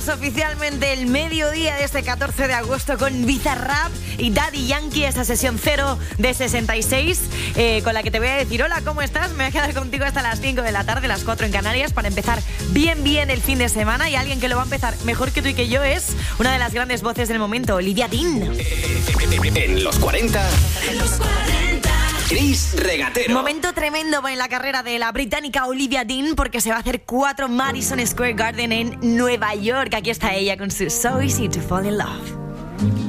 Abrimos oficialmente el mediodía de este 14 de agosto con Bizarrap y Daddy Yankee, esta sesión 0 de 66, con la que te voy a decir hola, ¿cómo estás? Me voy a quedar contigo hasta las 5 de la tarde, las 4 en Canarias, para empezar bien el fin de semana. Y alguien que lo va a empezar mejor que tú y que yo es una de las grandes voces del momento, Olivia Dean. En los 40. Chris Regatero. Momento tremendo en la carrera de la británica Olivia Dean, porque se va a hacer 4 Madison Square Garden en Nueva York. Aquí está ella con su So Easy to Fall in Love.